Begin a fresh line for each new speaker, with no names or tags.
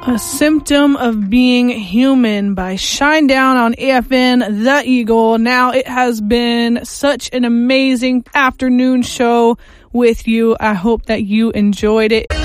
A Symptom of Being Human by Shinedown on AFN The Eagle. Now, it has been such an amazing afternoon show with you. I hope that you enjoyed it.